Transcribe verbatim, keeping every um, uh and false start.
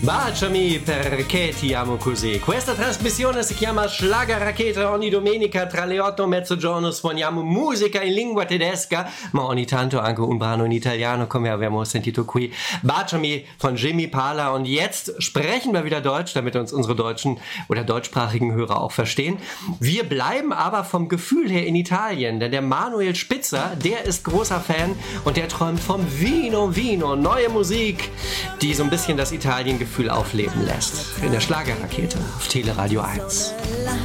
Baciami perché ti amo così. Questa trasmissione si chiama Schlagerrakete. Ogni domenica tra le otto e mezzogiorno suoniamo musica in lingua tedesca, ma ogni tanto anche un brano in italiano, come abbiamo sentito qui. Baciami von Jimmy Parler. Und jetzt sprechen wir wieder Deutsch, damit uns unsere deutschen oder deutschsprachigen Hörer auch verstehen. Wir bleiben aber vom Gefühl her in Italien, denn der Manuel Spitzer, der ist großer Fan und der träumt vom Vino Vino. Neue Musik, die so ein bisschen das Italien-Gefühl aufleben lässt. In der Schlagerrakete auf Teleradio eins.